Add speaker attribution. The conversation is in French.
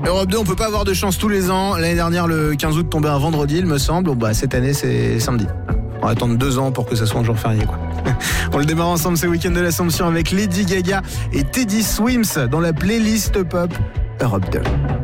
Speaker 1: Europe 2, on peut pas avoir de chance tous les ans. L'année dernière, le 15 août tombait un vendredi, il me semble. Bon, cette année, c'est samedi. On va attendre 2 ans pour que ça soit un jour férié, quoi. On le démarre ensemble ce week-end de l'Assomption avec Lady Gaga et Teddy Swims dans la playlist pop Europe 2.